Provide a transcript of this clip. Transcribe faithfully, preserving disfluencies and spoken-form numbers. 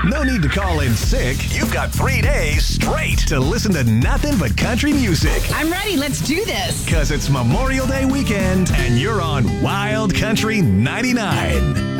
No need to call in sick. You've got three days straight to listen to nothing but country music. I'm ready. Let's do this. Because it's Memorial Day weekend and you're on Wild Country ninety-nine.